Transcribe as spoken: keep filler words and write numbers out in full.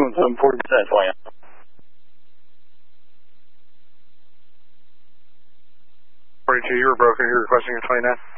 seven forty percent twenty-nine. forty-two, you were broken. You're requesting a twenty-nine.